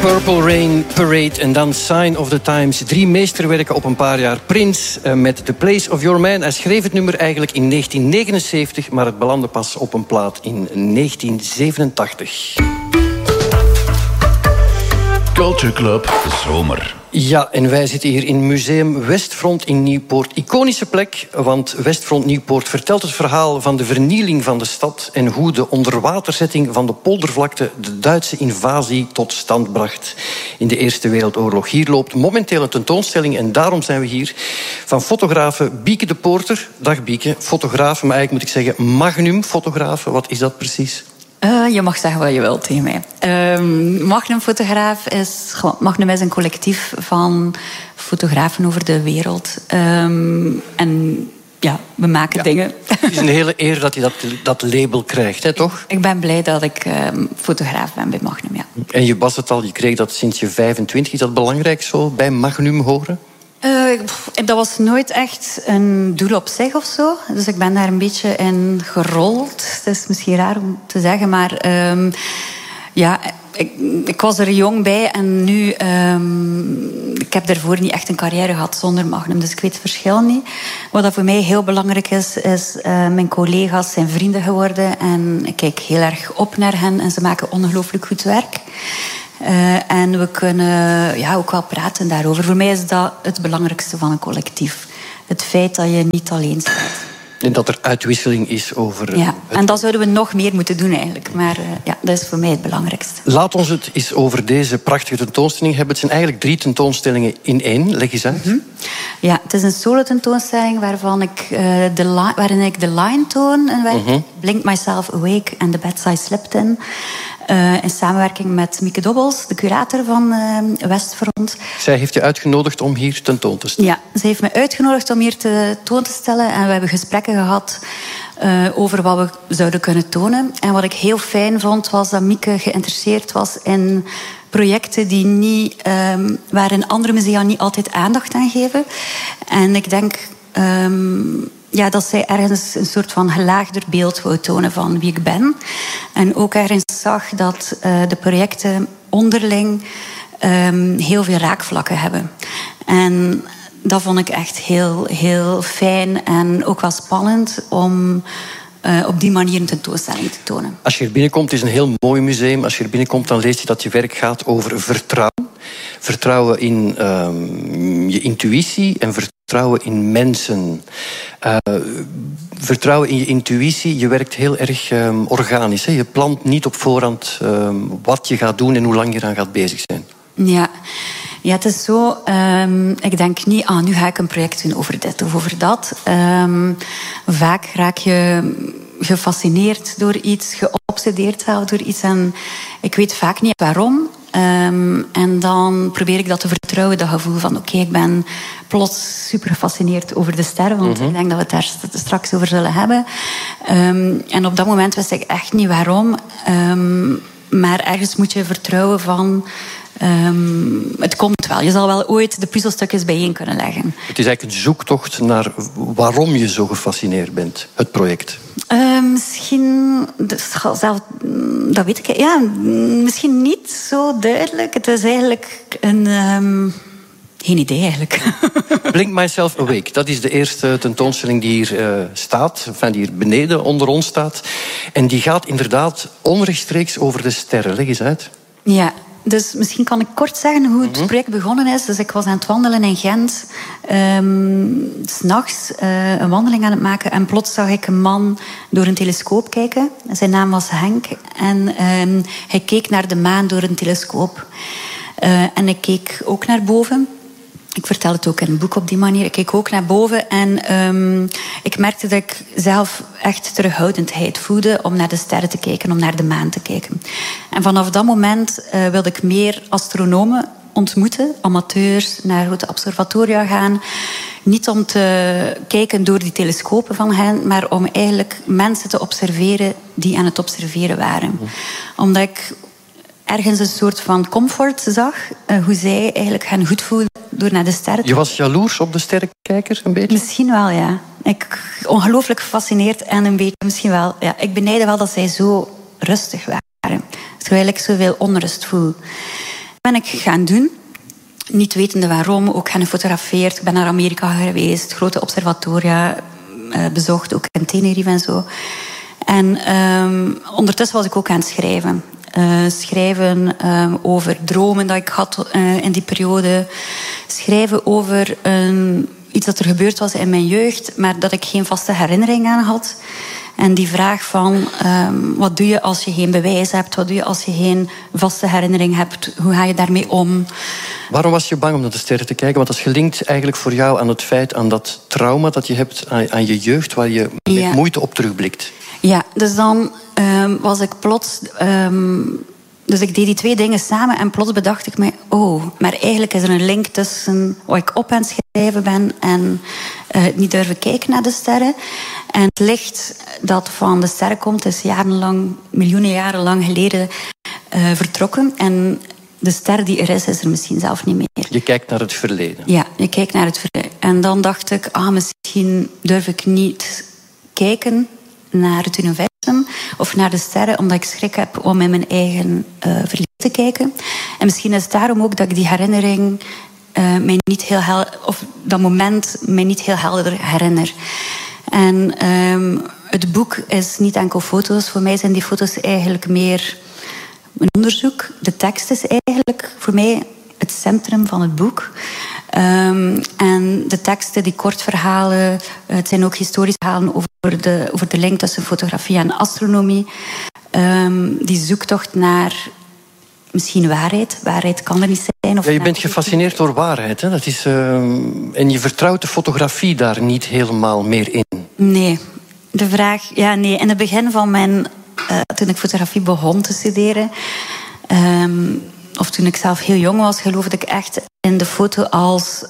Purple Rain Parade en dan Sign of the Times. 3 meesterwerken op een paar jaar. Prince met The Place of Your Man. Hij schreef het nummer eigenlijk in 1979, maar het belandde pas op een plaat in 1987. Culture Club Zomer. Ja, en wij zitten hier in Museum Westfront in Nieuwpoort. Iconische plek, want Westfront Nieuwpoort vertelt het verhaal van de vernieling van de stad en hoe de onderwaterzetting van de poldervlakte de Duitse invasie tot stand bracht in de Eerste Wereldoorlog. Hier loopt momenteel een tentoonstelling en daarom zijn we hier van fotografe Bieke de Poorter. Dag Bieke, fotografe, maar eigenlijk moet ik zeggen magnumfotografe. Wat is dat precies? Je mag zeggen wat je wilt tegen mij. Magnum is een collectief van fotografen over de wereld. En ja, we maken dingen. Het is een hele eer dat je dat label krijgt, hè, toch? Ik ben blij dat ik fotograaf ben bij Magnum, ja. En je was het al, je kreeg dat sinds je 25. Is dat belangrijk zo, bij Magnum horen? Dat was nooit echt een doel op zich of zo. Dus ik ben daar een beetje in gerold. Het is misschien raar om te zeggen, maar ik was er jong bij en nu... ik heb daarvoor niet echt een carrière gehad zonder Magnum, dus ik weet het verschil niet. Wat dat voor mij heel belangrijk is mijn collega's zijn vrienden geworden en ik kijk heel erg op naar hen en ze maken ongelooflijk goed werk. En we kunnen ook wel praten daarover. Voor mij is dat het belangrijkste van een collectief. Het feit dat je niet alleen staat. En dat er uitwisseling is over... Ja, en dat zouden we nog meer moeten doen eigenlijk. Maar dat is voor mij het belangrijkste. Laat ons het eens over deze prachtige tentoonstelling hebben. Het zijn eigenlijk 3 tentoonstellingen in 1. Leg eens uit. Ja, het is een solo-tentoonstelling waarin ik de line toon. Een werk, Blink Myself Awake en The Beds I Slept In. In samenwerking met Mieke Dobbels, de curator van Westfront. Zij heeft je uitgenodigd om hier tentoon te stellen? Ja, ze heeft me uitgenodigd om hier tentoon te stellen. En we hebben gesprekken gehad over wat we zouden kunnen tonen. En wat ik heel fijn vond, was dat Mieke geïnteresseerd was in projecten die niet, waarin andere musea niet altijd aandacht aan geven. En ik denk... dat zij ergens een soort van gelaagder beeld wou tonen van wie ik ben. En ook ergens zag dat de projecten onderling heel veel raakvlakken hebben. En dat vond ik echt heel, heel fijn en ook wel spannend om op die manier een tentoonstelling te tonen. Als je er binnenkomt, het is een heel mooi museum. Als je er binnenkomt, dan lees je dat je werk gaat over vertrouwen. Vertrouwen in je intuïtie en vertrouwen in mensen. Vertrouwen in je intuïtie. Je werkt heel erg organisch. Hè? Je plant niet op voorhand wat je gaat doen en hoe lang je eraan gaat bezig zijn. Ja, het is zo. Ik denk niet, nu ga ik een project doen over dit of over dat. Vaak raak je gefascineerd door iets, geobsedeerd zelf door iets. En ik weet vaak niet waarom. En dan probeer ik dat te vertrouwen, dat gevoel van oké, ik ben plots super gefascineerd over de sterren, want ik denk dat we het daar straks over zullen hebben. En op dat moment wist ik echt niet waarom. Maar ergens moet je vertrouwen van... het komt wel. Je zal wel ooit de puzzelstukjes bijeen kunnen leggen. Het is eigenlijk een zoektocht naar waarom je zo gefascineerd bent, het project. Misschien... Dat weet ik. Ja, misschien niet zo duidelijk. Het is eigenlijk een... geen idee, eigenlijk. Blink Myself Awake, dat is de eerste tentoonstelling die hier staat. Die hier beneden onder ons staat. En die gaat inderdaad onrechtstreeks over de sterren. Leg eens uit. Ja. Dus misschien kan ik kort zeggen hoe het project begonnen is. Dus ik was aan het wandelen in Gent. 's Nachts een wandeling aan het maken. En plots zag ik een man door een telescoop kijken. Zijn naam was Henk. En hij keek naar de maan door een telescoop. En ik keek ook naar boven. Ik vertel het ook in een boek op die manier. Ik keek ook naar boven en ik merkte dat ik zelf echt terughoudendheid voelde om naar de sterren te kijken, om naar de maan te kijken. En vanaf dat moment wilde ik meer astronomen ontmoeten, amateurs, naar grote observatoria gaan. Niet om te kijken door die telescopen van hen, maar om eigenlijk mensen te observeren die aan het observeren waren. Omdat ik ergens een soort van comfort zag, hoe zij eigenlijk gaan goed voelen door naar de sterren. Je was jaloers op de sterrenkijker, een beetje? Misschien wel, ja. Ongelooflijk gefascineerd en een beetje misschien wel... Ja, ik benijdde wel dat zij zo rustig waren. Terwijl ik zoveel onrust voel. ben ik gaan doen. Niet wetende waarom, ook gaan gefotografeerd. Ik ben naar Amerika geweest, grote observatoria bezocht, ook in Tenerife en zo. En ondertussen was ik ook aan het schrijven. Schrijven over dromen dat ik had in die periode. Schrijven over iets dat er gebeurd was in mijn jeugd, maar dat ik geen vaste herinnering aan had. En die vraag van, wat doe je als je geen bewijs hebt? Wat doe je als je geen vaste herinnering hebt? Hoe ga je daarmee om? Waarom was je bang om naar de sterren te kijken? Want dat is gelinkt eigenlijk voor jou aan het feit, aan dat trauma dat je hebt aan je jeugd, waar je met moeite op terugblikt. Ja, dus dan was ik plots... Dus ik deed die twee dingen samen en plots bedacht ik mij... maar eigenlijk is er een link tussen wat ik op aan het schrijven ben en niet durven kijken naar de sterren. En het licht dat van de sterren komt is jarenlang, miljoenen jaren lang geleden vertrokken. En de ster die er is er misschien zelf niet meer. Je kijkt naar het verleden. Ja, je kijkt naar het verleden. En dan dacht ik, misschien durf ik niet kijken naar het universum of naar de sterren, omdat ik schrik heb om in mijn eigen verleden te kijken. En misschien is het daarom ook dat ik die herinnering mij niet heel of dat moment mij niet heel helder herinner. En het boek is niet enkel foto's. Voor mij zijn die foto's eigenlijk meer een onderzoek. De tekst is eigenlijk voor mij het centrum van het boek. En de teksten, die kortverhalen, het zijn ook historische verhalen over de link tussen fotografie en astronomie. Die zoektocht naar misschien waarheid. Waarheid kan er niet zijn. Of je bent gefascineerd door waarheid. Hè? Dat is, en je vertrouwt de fotografie daar niet helemaal meer in. Nee. De vraag... Ja, nee. In het begin van mijn... toen ik fotografie begon te studeren... of toen ik zelf heel jong was, geloofde ik echt in de foto als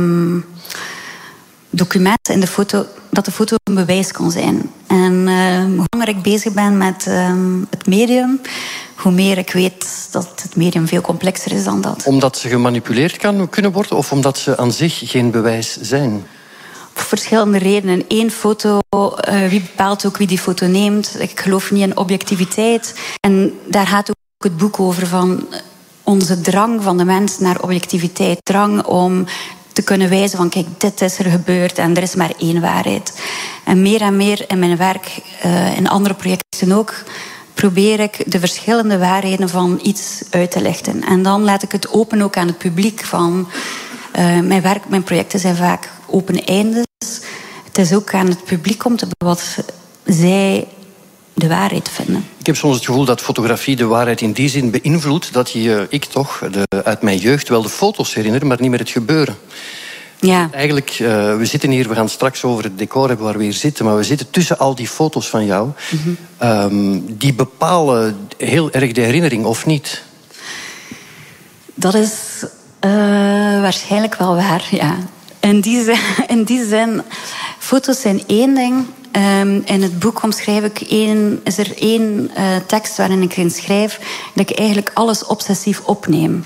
document. In de foto, dat de foto een bewijs kon zijn. En hoe langer ik bezig ben met het medium, hoe meer ik weet dat het medium veel complexer is dan dat. Omdat ze gemanipuleerd kunnen worden of omdat ze aan zich geen bewijs zijn? Voor verschillende redenen. Eén foto, wie bepaalt ook wie die foto neemt? Ik geloof niet in objectiviteit. En daar gaat ook het boek over van onze drang van de mens naar objectiviteit. Drang om te kunnen wijzen van kijk, dit is er gebeurd en er is maar één waarheid. En meer in mijn werk, in andere projecten ook, probeer ik de verschillende waarheden van iets uit te lichten. En dan laat ik het open ook aan het publiek. Van, mijn projecten zijn vaak open eindes. Het is ook aan het publiek om te wat zij de waarheid vinden. Ik heb soms het gevoel dat fotografie de waarheid in die zin beïnvloedt dat ik toch uit mijn jeugd wel de foto's herinner, maar niet meer het gebeuren. Ja. Eigenlijk, we zitten hier, we gaan straks over het decor hebben waar we hier zitten, maar we zitten tussen al die foto's van jou. Die bepalen heel erg de herinnering, of niet? Dat is waarschijnlijk wel waar, ja. In die zin, foto's zijn één ding. In het boek omschrijf ik is er één tekst waarin ik in schrijf dat ik eigenlijk alles obsessief opneem.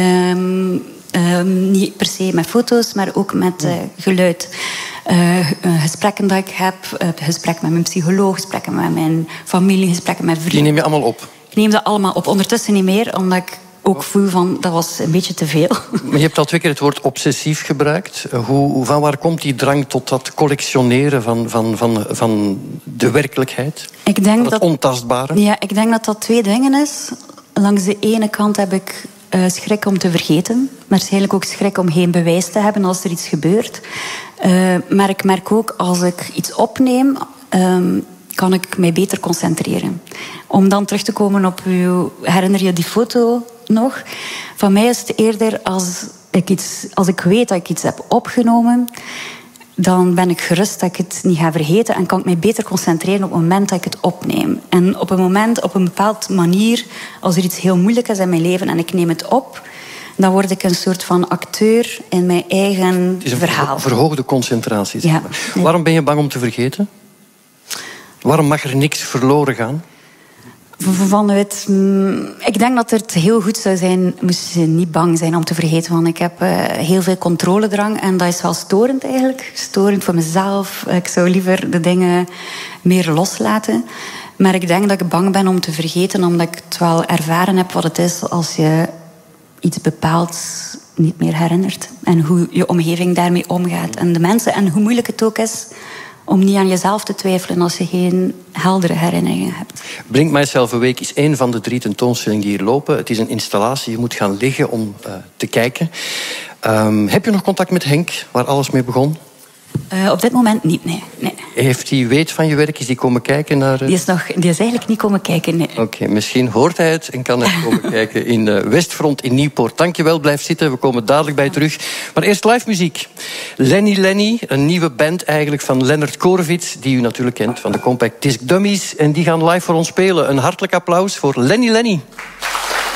Niet per se met foto's, maar ook met geluid. Gesprekken dat ik heb, gesprekken met mijn psycholoog, gesprekken met mijn familie, gesprekken met vrienden. Die neem je allemaal op? Ik neem dat allemaal op. Ondertussen niet meer, omdat ik ook voel van dat was een beetje te veel. Maar je hebt al 2 keer het woord obsessief gebruikt. Van waar komt die drang tot dat collectioneren van de werkelijkheid? Ik denk van het ontastbare? Ja, ik denk dat dat 2 dingen is. Langs de ene kant heb ik schrik om te vergeten. Waarschijnlijk ook schrik om geen bewijs te hebben als er iets gebeurt. Maar ik merk ook, als ik iets opneem, kan ik mij beter concentreren. Om dan terug te komen op herinner je die foto nog? Van mij is het eerder als ik weet dat ik iets heb opgenomen, dan ben ik gerust dat ik het niet ga vergeten en kan ik mij beter concentreren op het moment dat ik het opneem. En op een bepaald manier, als er iets heel moeilijk is in mijn leven en ik neem het op, dan word ik een soort van acteur in mijn eigen verhaal. Het is een verhoogde concentratie. Zeg maar. Ja. Waarom ben je bang om te vergeten? Waarom mag er niks verloren gaan? Ik denk dat het heel goed zou zijn, moest je niet bang zijn om te vergeten. Want ik heb heel veel controledrang en dat is wel storend eigenlijk. Storend voor mezelf. Ik zou liever de dingen meer loslaten. Maar ik denk dat ik bang ben om te vergeten, omdat ik het wel ervaren heb wat het is als je iets bepaalds niet meer herinnert. En hoe je omgeving daarmee omgaat. En de mensen, en hoe moeilijk het ook is om niet aan jezelf te twijfelen als je geen heldere herinneringen hebt. Bring Myself Awake is één van de 3 tentoonstellingen die hier lopen. Het is een installatie, je moet gaan liggen om te kijken. Heb je nog contact met Henk, waar alles mee begon? Op dit moment niet, nee. Heeft hij weet van je werk? Is hij komen kijken naar... Die is eigenlijk niet komen kijken, nee. Oké, misschien hoort hij het en kan hij komen kijken in Westfront in Nieuwpoort. Dankjewel, blijf zitten, we komen dadelijk bij je terug. Maar eerst live muziek. Lenny, een nieuwe band eigenlijk van Lennart Korevits, die u natuurlijk kent van de Compact Disc Dummies. En die gaan live voor ons spelen. Een hartelijk applaus voor Lenny.